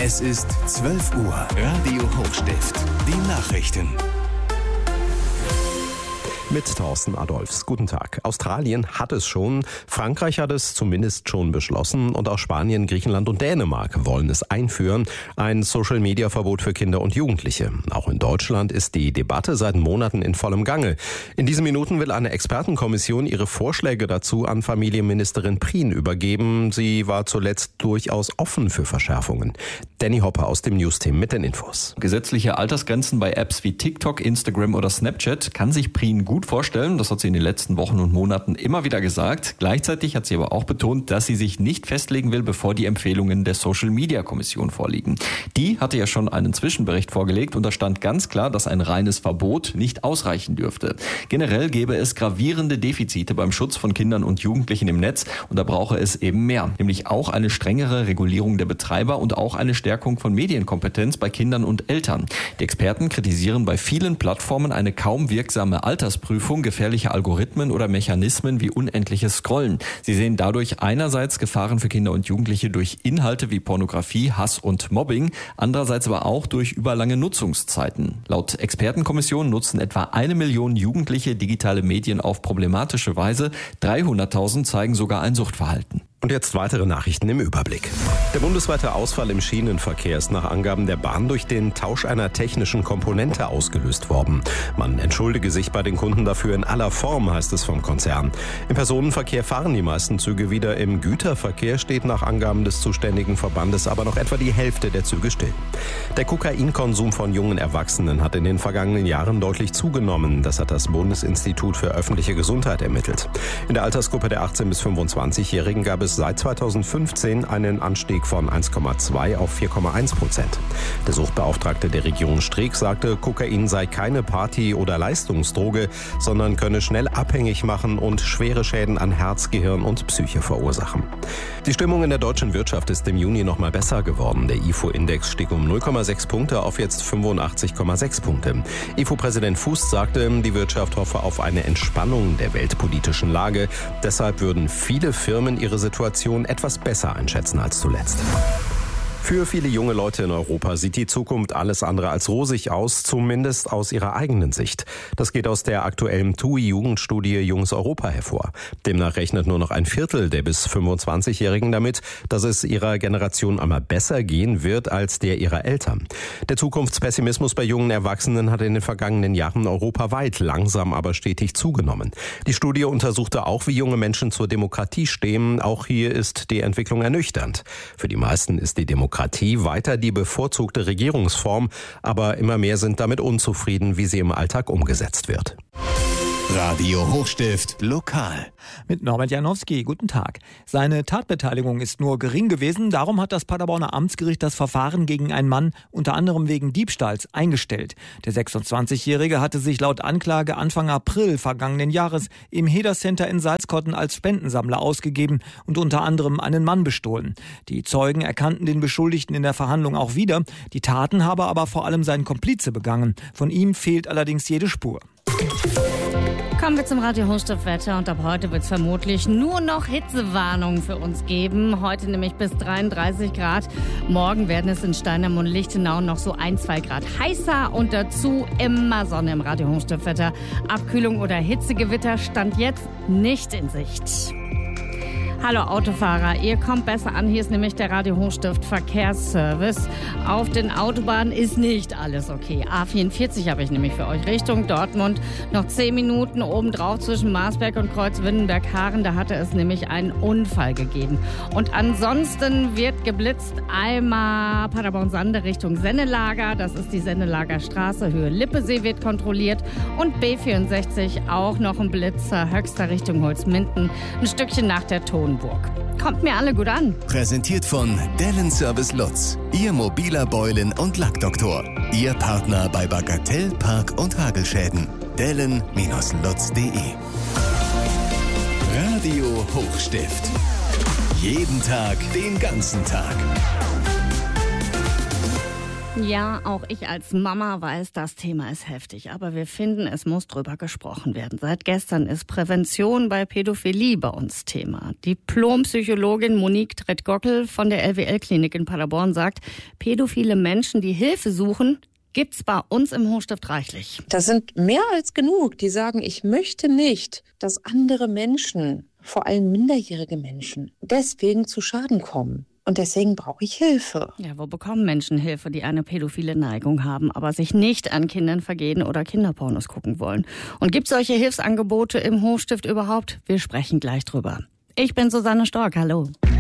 Es ist 12 Uhr. Radio Hochstift. Die Nachrichten. Mit Thorsten Adolfs. Guten Tag. Australien hat es schon, Frankreich hat es zumindest schon beschlossen und auch Spanien, Griechenland und Dänemark wollen es einführen. Ein Social-Media-Verbot für Kinder und Jugendliche. Auch in Deutschland ist die Debatte seit Monaten in vollem Gange. In diesen Minuten will eine Expertenkommission ihre Vorschläge dazu an Familienministerin Prien übergeben. Sie war zuletzt durchaus offen für Verschärfungen. Danny Hopper aus dem Newsteam mit den Infos. Gesetzliche Altersgrenzen bei Apps wie TikTok, Instagram oder Snapchat kann sich Prien gut vorstellen. Das hat sie in den letzten Wochen und Monaten immer wieder gesagt. Gleichzeitig hat sie aber auch betont, dass sie sich nicht festlegen will, bevor die Empfehlungen der Social-Media-Kommission vorliegen. Die hatte ja schon einen Zwischenbericht vorgelegt und da stand ganz klar, dass ein reines Verbot nicht ausreichen dürfte. Generell gäbe es gravierende Defizite beim Schutz von Kindern und Jugendlichen im Netz und da brauche es eben mehr. Nämlich auch eine strengere Regulierung der Betreiber und auch eine Stärkung von Medienkompetenz bei Kindern und Eltern. Die Experten kritisieren bei vielen Plattformen eine kaum wirksame Altersprüfung, gefährliche Algorithmen oder Mechanismen wie unendliches Scrollen. Sie sehen dadurch einerseits Gefahren für Kinder und Jugendliche durch Inhalte wie Pornografie, Hass und Mobbing, andererseits aber auch durch überlange Nutzungszeiten. Laut Expertenkommission nutzen etwa 1 Million Jugendliche digitale Medien auf problematische Weise. 300.000 zeigen sogar ein Suchtverhalten. Und jetzt weitere Nachrichten im Überblick. Der bundesweite Ausfall im Schienenverkehr ist nach Angaben der Bahn durch den Tausch einer technischen Komponente ausgelöst worden. Man entschuldige sich bei den Kunden dafür in aller Form, heißt es vom Konzern. Im Personenverkehr fahren die meisten Züge wieder. Im Güterverkehr steht nach Angaben des zuständigen Verbandes aber noch etwa die Hälfte der Züge still. Der Kokainkonsum von jungen Erwachsenen hat in den vergangenen Jahren deutlich zugenommen. Das hat das Bundesinstitut für öffentliche Gesundheit ermittelt. In der Altersgruppe der 18- bis 25-Jährigen gab es seit 2015 einen Anstieg von 1,2 auf 4,1%. Der Suchtbeauftragte der Region Streeck sagte, Kokain sei keine Party- oder Leistungsdroge, sondern könne schnell abhängig machen und schwere Schäden an Herz, Gehirn und Psyche verursachen. Die Stimmung in der deutschen Wirtschaft ist im Juni noch mal besser geworden. Der IFO-Index stieg um 0,6 Punkte auf jetzt 85,6 Punkte. IFO-Präsident Fuß sagte, die Wirtschaft hoffe auf eine Entspannung der weltpolitischen Lage. Deshalb würden viele Firmen ihre Situation etwas besser einschätzen als zuletzt. Für viele junge Leute in Europa sieht die Zukunft alles andere als rosig aus, zumindest aus ihrer eigenen Sicht. Das geht aus der aktuellen TUI-Jugendstudie Junges Europa hervor. Demnach rechnet nur noch ein Viertel der bis 25-Jährigen damit, dass es ihrer Generation einmal besser gehen wird als der ihrer Eltern. Der Zukunftspessimismus bei jungen Erwachsenen hat in den vergangenen Jahren europaweit langsam aber stetig zugenommen. Die Studie untersuchte auch, wie junge Menschen zur Demokratie stehen. Auch hier ist die Entwicklung ernüchternd. Für die meisten ist die Demokratie weiter die bevorzugte Regierungsform, aber immer mehr sind damit unzufrieden, wie sie im Alltag umgesetzt wird. Radio Hochstift lokal. Mit Norbert Janowski, guten Tag. Seine Tatbeteiligung ist nur gering gewesen, darum hat das Paderborner Amtsgericht das Verfahren gegen einen Mann unter anderem wegen Diebstahls eingestellt. Der 26-Jährige hatte sich laut Anklage Anfang April vergangenen Jahres im Heder Center in Salzkotten als Spendensammler ausgegeben und unter anderem einen Mann bestohlen. Die Zeugen erkannten den Beschuldigten in der Verhandlung auch wieder. Die Taten habe aber vor allem sein Komplize begangen. Von ihm fehlt allerdings jede Spur. Kommen wir zum Radio Hochstift-Wetter und ab heute wird es vermutlich nur noch Hitzewarnungen für uns geben. Heute nämlich bis 33 Grad. Morgen werden es in Steinheim-und-Lichtenau noch so 1-2 Grad heißer und dazu immer Sonne im Radio Hochstift-Wetter. Abkühlung oder Hitzegewitter stand jetzt nicht in Sicht. Hallo Autofahrer, ihr kommt besser an. Hier ist nämlich der Radio Hochstift Verkehrsservice. Auf den Autobahnen ist nicht alles okay. A44 habe ich nämlich für euch Richtung Dortmund. Noch 10 Minuten obendrauf zwischen Marsberg und Kreuz-Windenberg-Haaren. Da hatte es nämlich einen Unfall gegeben. Und ansonsten wird geblitzt einmal Paderborn-Sande Richtung Sennelager. Das ist die Sennelager Straße, Höhe Lippesee wird kontrolliert. Und B64 auch noch ein Blitzer, Höxter Richtung Holzminden. Ein Stückchen nach der Tonburg. Kommt mir alle gut an. Präsentiert von Dellen Service Lutz, Ihr mobiler Beulen- und Lackdoktor. Ihr Partner bei Bagatell, Park- und Hagelschäden. Dellen-lutz.de. Radio Hochstift. Jeden Tag, den ganzen Tag. Ja, auch ich als Mama weiß, das Thema ist heftig. Aber wir finden, es muss drüber gesprochen werden. Seit gestern ist Prävention bei Pädophilie bei uns Thema. Diplompsychologin Monique Trettgockel von der LWL-Klinik in Paderborn sagt, pädophile Menschen, die Hilfe suchen, gibt's bei uns im Hochstift reichlich. Das sind mehr als genug, die sagen, ich möchte nicht, dass andere Menschen, vor allem minderjährige Menschen, deswegen zu Schaden kommen. Und deswegen brauche ich Hilfe. Ja, wo bekommen Menschen Hilfe, die eine pädophile Neigung haben, aber sich nicht an Kindern vergehen oder Kinderpornos gucken wollen? Und gibt es solche Hilfsangebote im Hochstift überhaupt? Wir sprechen gleich drüber. Ich bin Susanne Stork, hallo.